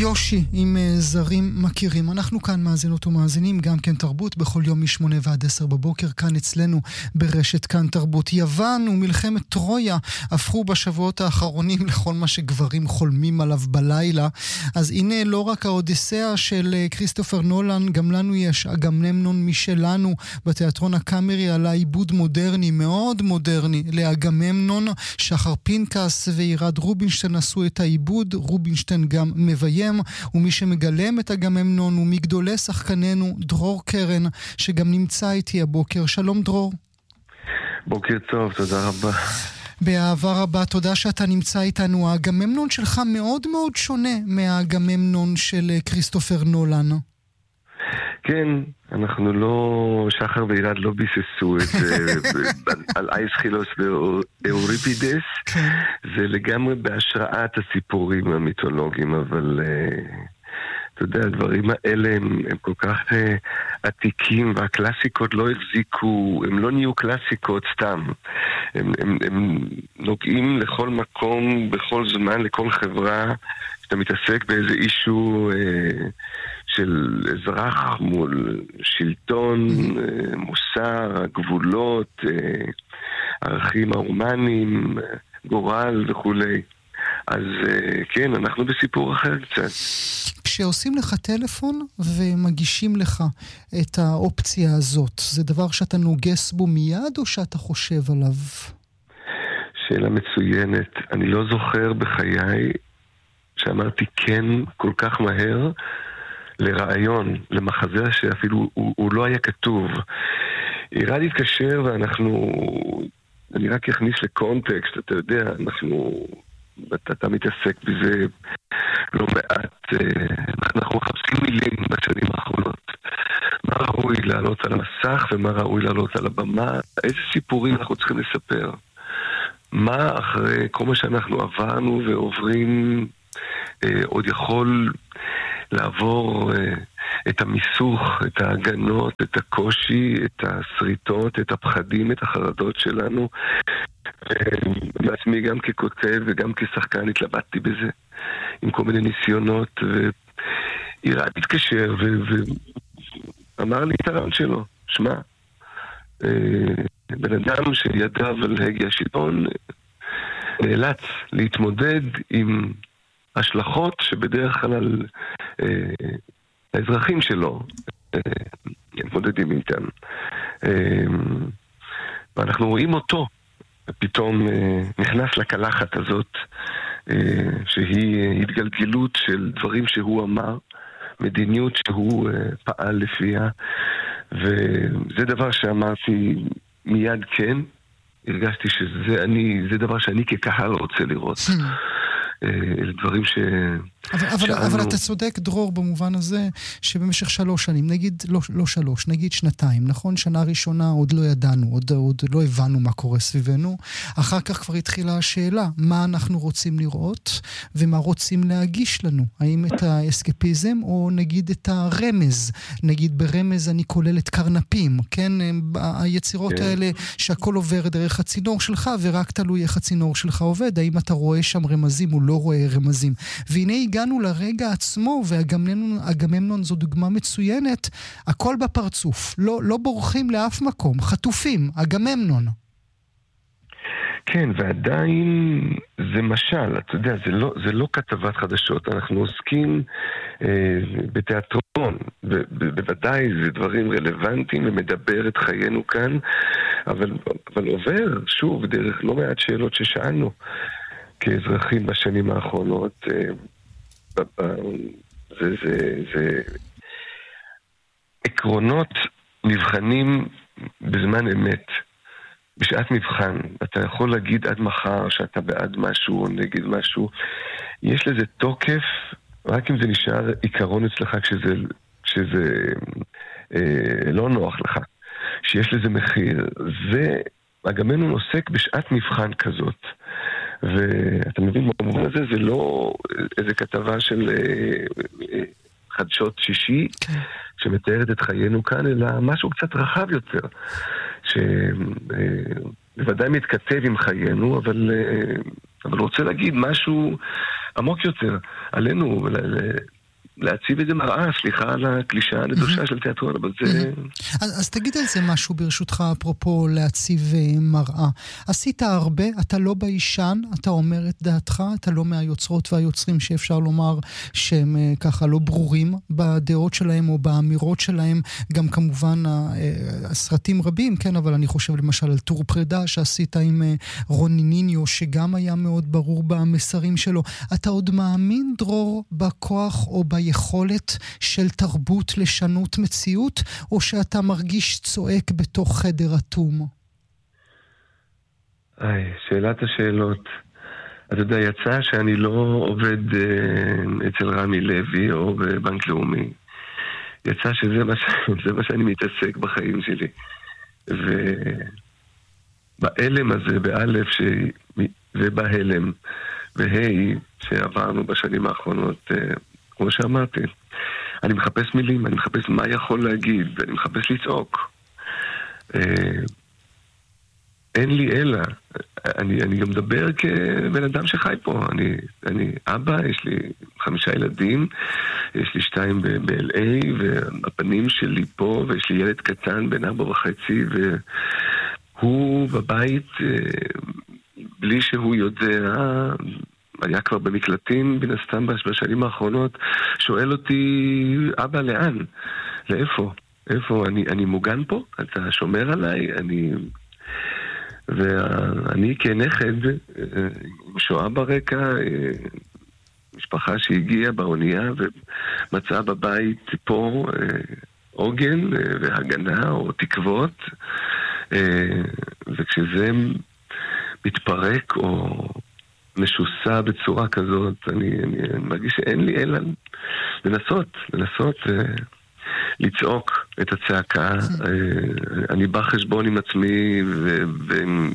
יושי עם זרים מכירים. אנחנו כאן מאזינות ומאזינים, גם כן תרבות, בכל יום מ8 ועד 10 בבוקר, כאן אצלנו ברשת כאן תרבות. יוון ומלחמת טרויה הפכו בשבועות האחרונים לכל מה שגברים חולמים עליו בלילה. אז הנה לא רק האודיסאה של כריסטופר נולן, גם לנו יש אגממנון משלנו בתיאטרון הקאמרי, על העיבוד מודרני, מאוד מודרני, לאגממנון. שחר פינקס וירד רובינשטיין עשו את העיבוד. רובינשטיין גם מביים, ומי שמגלם את אגממנון הוא מגדולי שחקנינו דרור קרן, שגם נמצא איתי הבוקר. שלום דרור. בוקר טוב, תודה רבה. באהבה רבה, תודה שאתה נמצא איתנו. האגממנון שלך מאוד מאוד שונה מהאגממנון של כריסטופר נולן. כן, אנחנו לא, שחר וירד לא ביססו את זה על אייסחילוס ואוריפידס. זה לגמרי בהשראת הסיפורים המיתולוגיים, אבל אתה יודע, הדברים האלה הם כל כך עתיקים, והקלאסיקות לא החזיקו, הם לא נהיו קלאסיקות סתם. הם נוגעים לכל מקום, בכל זמן, לכל חברה. שאתה מתעסק באיזה אישו של אזרח מול שלטון, מוסר, גבולות, ערכים ההומניים, גורל וכולי. אז כן, אנחנו בסיפור אחר קצת. כשעושים לך טלפון ומגישים לך את האופציה הזאת, זה דבר שאתה נוגס בו מיד או שאתה חושב עליו? שאלה מצוינת. אני לא זוכר בחיי שאמרתי כן כל כך מהר לרעיון, למחזה שאפילו הוא לא היה כתוב. ירד התקשר אני רק אכניס לקונטקסט, אתה יודע, אתה מתעסק בזה לא מעט, אנחנו מחפשים מילים בשנים האחרונות. מה ראוי לעלות על המסך ומה ראוי לעלות על הבמה, איזה סיפורים אנחנו צריכים לספר. מה אחרי כל מה שאנחנו עברנו ועוברים עוד יכול לעבור את המיסוך, את ההגנות, את הקושי, את הסריטות, את הפחדים, את החרדות שלנו. בעצמי גם ככותב וגם כשחקן התלבטתי בזה עם כל מיני ניסיונות, וירד התקשר ואמר לי את הרעיון שלו. שמע, בן אדם שידיו על הגה השלטון נאלץ להתמודד עם השלכות שבדרך כלל האזרחים שלו מתמודדים איתם. ואנחנו רואים אותו פתאום נכנס לקלחת הזאת, שהיא התגלגלות של דברים שהוא אמר, מדיניות שהוא פעל לפיה, וזה דבר שאמרתי מיד כן, הרגשתי שזה דבר שאני כקהל רוצה לראות. אלה דברים אבל אתה צודק דרור במובן הזה שבמשך 3 שנים, נגיד לא 3, נגיד 2, נכון? שנה ראשונה עוד לא ידענו, עוד לא הבנו מה קורה סביבנו. אחר כך כבר התחילה השאלה, מה אנחנו רוצים לראות ומה רוצים להגיש לנו? האם את האסקפיזם או נגיד את הרמז? נגיד ברמז אני כולל את קרנפים, כן? היצירות האלה שהכל עובר דרך הצינור שלך ורק תלוי איך הצינור שלך עובד. האם אתה רואה שם רמזים או לא רואה רמזים? והנה הגענו לרגע עצמו, ואגממנון זו דוגמה מצוינת, הכל בפרצוף, לא בורחים לאף מקום, חטופים, אגממנון. כן, ועדיין זה משל, אתה יודע, זה לא כתבת חדשות, אנחנו עוסקים בתיאטרון, בוודאי זה דברים רלוונטיים ומדבר את חיינו כאן, אבל עובר שוב דרך לא מעט שאלות ששאלנו כאזרחים בשנים האחרונות. זה עקרונות נבחנים בזמן אמת, בשעת מבחן. אתה יכול להגיד עד מחר שאתה בעד משהו או נגד משהו, יש לזה תוקף רק אם זה נשאר עיקרון אצלך כשזה לא נוח לך, שיש לזה מחיר. אגממנון עוסק בשעת מבחן כזאת, ואתה מבין, במובן הזה זה לא איזה כתבה של חדשות שישי שמתארת את חיינו כאן, אלא משהו קצת רחב יותר, שבוודאי מתכתב עם חיינו, אבל רוצה להגיד משהו עמוק יותר. עלינו להציב איזה מראה, סליחה על הקלישה הנדושה של תיאטרון, אבל זה... אז תגיד על זה משהו ברשותך, אפרופו להציב מראה. עשית הרבה, אתה לא באישן, אתה אומר את דעתך, אתה לא מהיוצרות והיוצרים שאפשר לומר שהם ככה לא ברורים בדעות שלהם או באמירות שלהם, גם כמובן הסרטים רבים, כן, אבל אני חושב למשל על טור פרידה שעשית עם רוני ניניו, שגם היה מאוד ברור במסרים שלו. אתה עוד מאמין, דרור, בכוח או ביכולת של תרבות לשנות מציאות, או שאתה מרגיש צועק בתוך חדר אטום? שאלת השאלות. אתה יודע, יצא שאני לא עובד אצל רמי לוי או בבנק לאומי. יצא שזה מה שאני מתעסק בחיים שלי. ובאלם הזה, באלף ובהלם, והי שעברנו בשנים האחרונות, כמו שאמרתי, אני מחפש מילים, אני מחפש מה יכול להגיד, ואני מחפש לצעוק. אין לי אלא. אני גם מדבר כבן אדם שחי פה. אני אבא, יש לי 5 ילדים, יש לי 2 ב-LA, והפנים שלי פה, ויש לי ילד קטן בן 4.5, והוא בבית, בלי שהוא יודע, היה כבר במקלטים, בין הסתם בשנים האחרונות, שואל אותי, אבא, לאן? לאיפה? איפה? אני מוגן פה? אתה שומר עליי? ואני כנכד, שואה ברקע, משפחה שהגיעה באונייה ומצאה בבית פה עוגן והגנה או תקוות, וכשזה מתפרק או משוסע בצורה כזאת, אני מרגיש שאין לי אלא לנסות לצעוק את הצעקה. אני בא חשבון עם עצמי ועם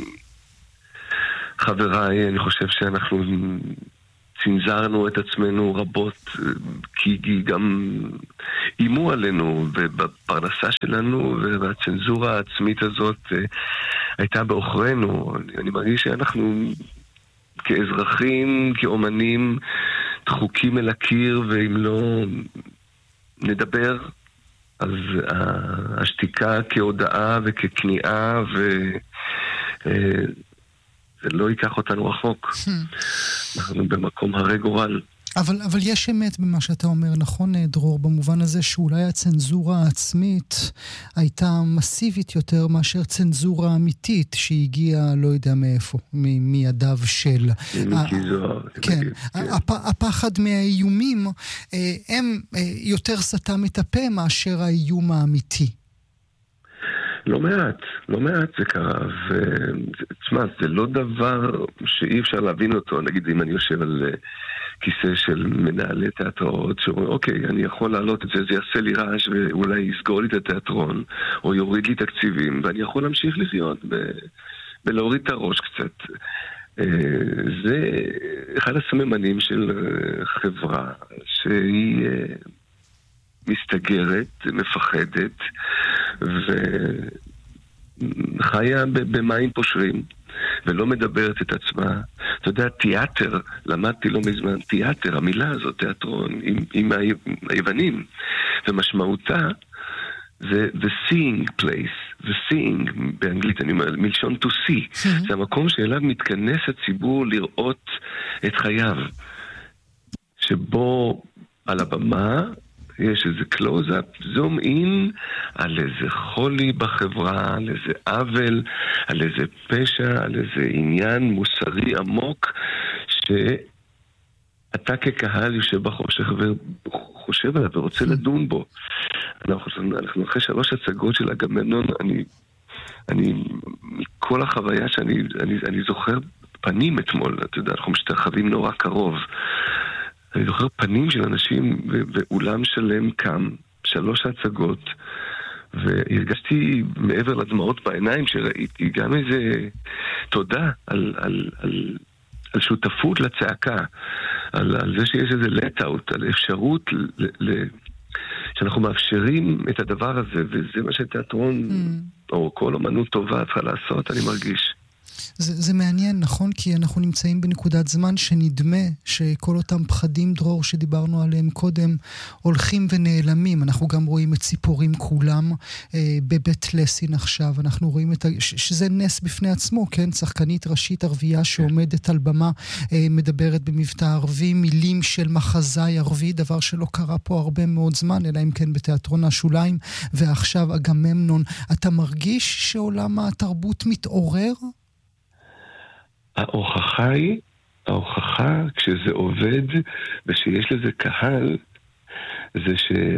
חבריי. אני חושב שאנחנו צנזרנו את עצמנו רבות, כי גם אימו עלינו ובפרנסה שלנו, והצנזורה העצמית הזאת הייתה באוכרנו. אני מרגיש שאנחנו כאזרחים, כאומנים, דחוקים אל הקיר, ואם לא נדבר, אז השתיקה כהודעה וככניעה, זה לא ייקח אותנו רחוק. אנחנו במקום הרי גורל. אבל יש אמת במה שאתה אומר, נכון, דרור, במובן הזה שאולי הצנזורה העצמית הייתה מסיבית יותר מאשר צנזורה אמיתית שהגיעה לא יודע מאיפה, מידיו של... מיקי זוהר. כן, הפחד מהאיומים הם יותר סתם את הפה מאשר האיום האמיתי. לא מעט זה קרה, ותשמע, זה לא דבר שאי אפשר להבין אותו. נגיד, אם אני יושב על כיסא של מנהלי תיאטראות, שאומרים, אוקיי, אני יכול להעלות את זה, זה יעשה לי רעש ואולי יסגור לי את התיאטרון, או יוריד לי תקציבים, ואני יכול להמשיך לחיות ולהוריד את הראש קצת. זה אחד הסממנים של חברה שהיא מסתגרת, מפחדת, וחיה במים פושרים, ולא מדברת את עצמה. אתה יודע, תיאטר, למדתי לא מזמן, תיאטר, המילה הזאת, תיאטרון, עם היוונים, ומשמעותה זה the seeing place, the seeing באנגלית, אני אומר, מלשון to see. זה המקום שאליו מתכנס הציבור לראות את חייו, שבו על הבמה יש איזה קלוז-אפ, זום אין על איזה חולי בחברה, על איזה עוול, על איזה פשע, על איזה עניין מוסרי עמוק, שאתה כקהל יושב בחושך וחושב עליו ורוצה לדון בו. אנחנו אחרי 3 הצגות של אגממנון, אני מכל החוויה שאני זוכר פנים אתמול, אתה יודע, אנחנו משתחווים נורא קרוב. אני זוכר פנים של אנשים ואולם שלם קם, 3 הצגות, והרגשתי מעבר לדמעות בעיניים שראיתי גם איזה תודה על שותפות לצעקה, על זה שיש איזה let-out, על אפשרות שאנחנו מאפשרים את הדבר הזה, וזה מה שתיאטרון או כל אומנות טובה צריכה לעשות, אני מרגיש. זה מעניין, נכון? כי אנחנו נמצאים בנקודת זמן שנדמה שכל אותם פחדים, דרור, שדיברנו עליהם קודם, הולכים ונעלמים. אנחנו גם רואים את ציפורים כולם בבית לסין עכשיו. אנחנו רואים שזה נס בפני עצמו, כן? שחקנית ראשית ערבייה שעומדת על במה, מדברת במבטא ערבי, מילים של מחזאי ערבי, דבר שלא קרה פה הרבה מאוד זמן, אלא אם כן בתיאטרון השוליים, ועכשיו אגממנון. אתה מרגיש שעולם התרבות מתעורר? ההוכחה כשזה עובד ושיש לזה קהל, זה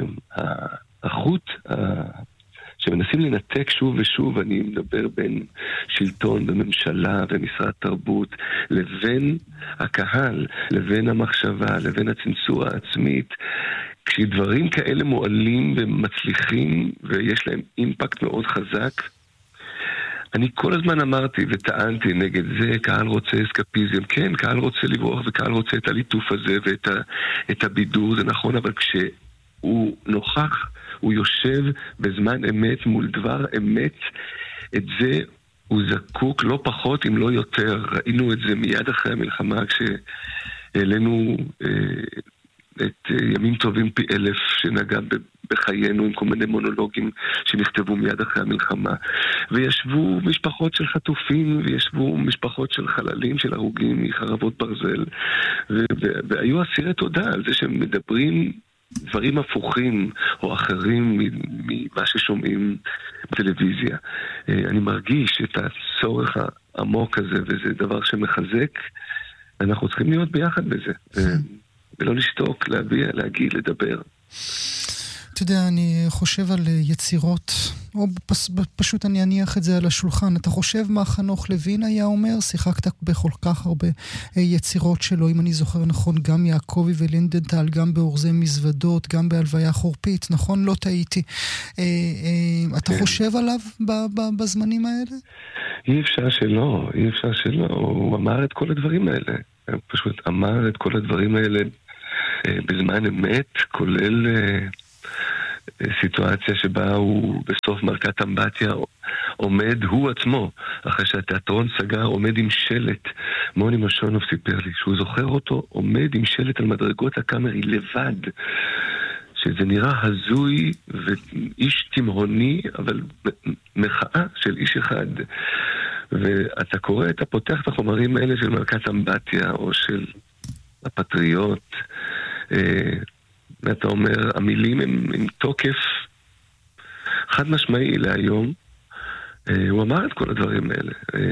שהחוט שמנסים לנתק שוב ושוב, אני מדבר בין שלטון וממשלה ומשרד תרבות, לבין הקהל, לבין המחשבה, לבין הצנזורה העצמית, כשדברים כאלה מועלים ומצליחים ויש להם אימפקט מאוד חזק, אני כל הזמן אמרתי וטענתי נגד זה, קהל רוצה אסקפיזם, כן, קהל רוצה לברוח וקהל רוצה את הליטוף הזה ואת הבידור, זה נכון, אבל כשהוא נוכח, הוא יושב בזמן אמת מול דבר אמת, את זה הוא זקוק לא פחות אם לא יותר. ראינו את זה מיד אחרי המלחמה כשהעלינו את ימים טובים פי 1000 שנגע בחיינו עם כל מיני מונולוגים שנכתבו מיד אחרי המלחמה, וישבו משפחות של חטופים וישבו משפחות של חללים, של הרוגים מחרבות ברזל, והיו אסירי תודה על זה שהם מדברים דברים הפוכים או אחרים ממה ששומעים בטלוויזיה. אני מרגיש את הצורך העמוק הזה, וזה דבר שמחזק. אנחנו צריכים להיות ביחד בזה ולא לשתוק, להביע, להגיד, לדבר. אתה יודע, אני חושב על יצירות, או פשוט אני אניח את זה על השולחן. אתה חושב מה חנוך לוין היה אומר? שיחקת בכל כך הרבה יצירות שלו, אם אני זוכר נכון, גם יעקבי ולינדנטל, גם באורזי מזוודות, גם בהלוויה חורפית, נכון? לא טעיתי. אתה חושב עליו בזמנים האלה? אי אפשר שלא, אי אפשר שלא. הוא אמר את כל הדברים האלה. הוא פשוט אמר את כל הדברים האלה בזמן אמת, כולל סיטואציה שבה הוא בסוף מלכת אמבטיה עומד הוא עצמו, אחרי שהתיאטרון סגר, עומד עם שלט. מוני משונוב סיפר לי שהוא זוכר אותו עומד עם שלט על מדרגות הקאמרי לבד, שזה נראה הזוי ואיש תימהוני, אבל מחאה של איש אחד. ואתה קורא, אתה פותח את החומרים האלה של מלכת אמבטיה או של הפטריוט, ואתה אומר, המילים הם עם תוקף חד משמעי להיום. הוא אמר את כל הדברים האלה.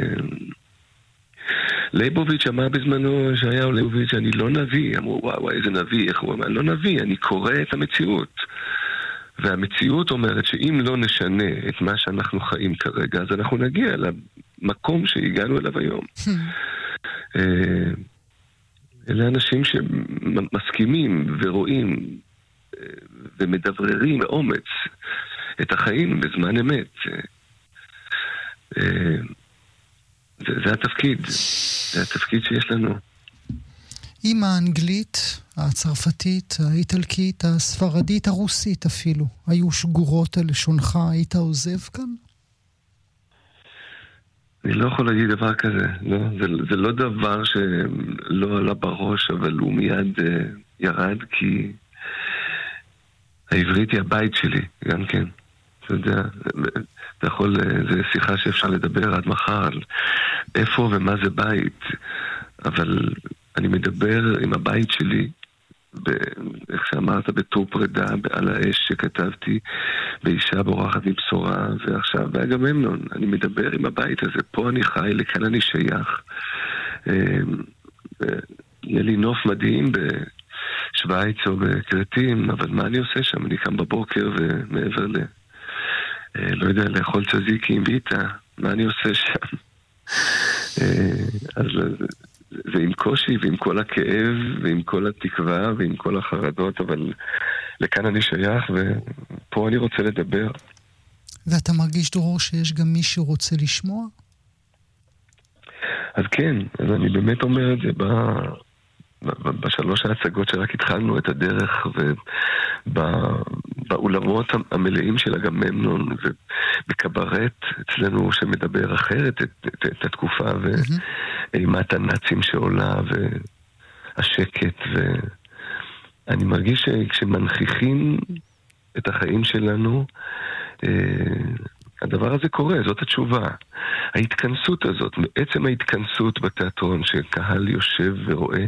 ליבוביץ' אמר בזמנו שהיה ליבוביץ', אני לא נביא. אמרו, וואו, איזה נביא, איך הוא אמר? לא נביא, אני קורא את המציאות. והמציאות אומרת שאם לא נשנה את מה שאנחנו חיים כרגע, אז אנחנו נגיע למקום שהגענו אליו היום. אלה אנשים שמסכימים ורואים ומדבררים באומץ את החיים בזמן אמת. זה התפקיד. זה התפקיד שיש לנו. עם האנגלית, הצרפתית, האיטלקית, הספרדית, הרוסית אפילו, היו שגורות על לשונך, היית עוזב כאן? אני לא יכול להגיד דבר כזה. לא, זה לא דבר שלא עלה בראש, אבל הוא מיד ירד, כי העברית היא הבית שלי, גם כן. אתה יודע, אתה יכול, זה שיחה שאפשר לדבר עד מחר על איפה ומה זה בית, אבל אני מדבר עם הבית שלי, איך שאמרת, בתור פרידה, על האש שכתבתי, באישה בורחת מבשורה, ועכשיו באגממנון, אני מדבר עם הבית הזה, פה אני חי, לכאן אני שייך. יהיה לי נוף מדהים בשוויץ או בקרטים, אבל מה אני עושה שם? אני קם בבוקר ומעבר לא יודע, לאכול צזיקי עם ביטה, מה אני עושה שם? אז ועם קושי, ועם כל הכאב, ועם כל התקווה, ועם כל החרדות, אבל לכאן אני שייך, ופה אני רוצה לדבר. ואתה מרגיש, דרור, שיש גם מי שרוצה לשמוע? אז כן, אז אני באמת אומר את זה בשלוש ההצגות שרק התחלנו את הדרך, ובאולמות המלאים של אגממנון, בקברט אצלנו שמדבר אחרת את התקופה ואימת הנאצים שעולה והשקט, ואני מרגיש שכשמנכיחים את החיים שלנו הדבר הזה קורה, זאת התשובה. ההתכנסות הזאת, בעצם ההתכנסות בתיאטרון שקהל יושב ורואה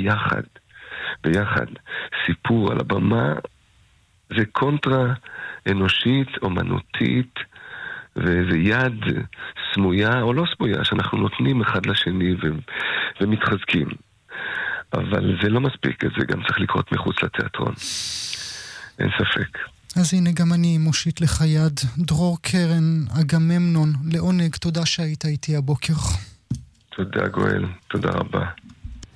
ביחד סיפור על הבמה, זה קונטרה אנושית, אומנותית, וזה יד סמויה או לא סמויה שאנחנו נותנים אחד לשני ומתחזקים. אבל זה לא מספיק, זה גם צריך לקרות מחוץ לתיאטרון. אין ספק. אז הנה גם אני מושיט לך יד. דרור קרן, אגממנון, לעונג, תודה שהיית איתי הבוקר. תודה גואל, תודה רבה.